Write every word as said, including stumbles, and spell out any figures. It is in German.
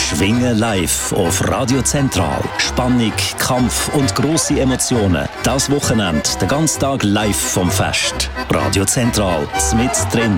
Schwingen live auf Radio Zentral. Spannung, Kampf und grosse Emotionen. Das Wochenende, den ganzen Tag live vom Fest. Radio Zentral, mit drin.